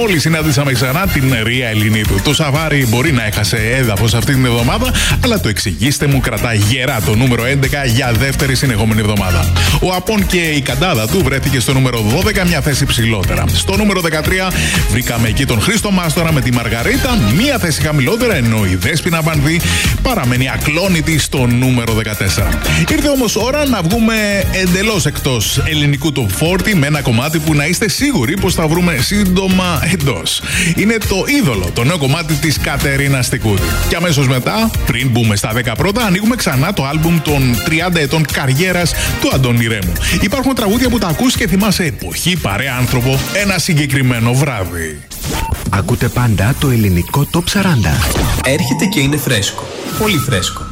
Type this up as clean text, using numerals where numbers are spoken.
Μόλις συνάντησαμε ξανά την Ρία Ελληνίδου. Το Σαβάρι μπορεί να έχασε έδαφος αυτή την εβδομάδα, αλλά το εξηγήστε μου κρατά γερά το νούμερο 11 για δεύτερη συνεχόμενη εβδομάδα. Ο Απόν και η καντάδα του βρέθηκε στο νούμερο 12, μια θέση ψηλότερα. Στο νούμερο 13 βρήκαμε εκεί τον Χρήστο Μάστορα με τη Μαργαρίτα, μια θέση χαμηλότερα, ενώ η Δέσποινα Βανδύ παραμένει ακλόνητη στο νούμερο 14. Ήρθε όμως ώρα να βγούμε εντελώς εκτός ελληνικού top 40 με ένα κομμάτι που να είστε σίγουροι πως θα βρούμε σύντομα εντός. Είναι το Είδωλο, το νέο κομμάτι της Κατερίνας Στικούδη. Και αμέσως μετά, πριν μπούμε στα 10 πρώτα, ανοίγουμε ξανά το άλμπουμ των 30 ετών καριέρας του Αντώνη Ρέμου. Υπάρχουν τραγούδια που τα ακούς και θυμάσαι εποχή, παρέα, άνθρωπο, ένα συγκεκριμένο βράδυ. Ακούτε πάντα το ελληνικό top 40. Έρχεται και είναι φρέσκο. Πολύ φρέσκο.